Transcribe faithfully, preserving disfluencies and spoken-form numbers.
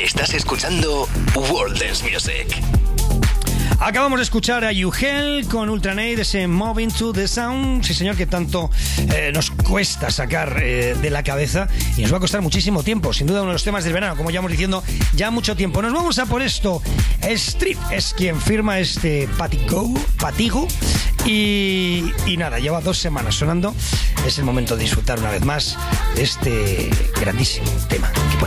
Estás escuchando World Dance Music. Acabamos de escuchar a Yuhel con Ultranate, ese Moving to the Sound, sí señor, que tanto eh, nos cuesta sacar eh, de la cabeza y nos va a costar muchísimo tiempo, sin duda uno de los temas del verano, como ya vamos diciendo, ya mucho tiempo. Nos vamos a por esto. Street es quien firma este Patigo, Patigo y, y nada, lleva dos semanas sonando. Es el momento de disfrutar una vez más de este grandísimo tema que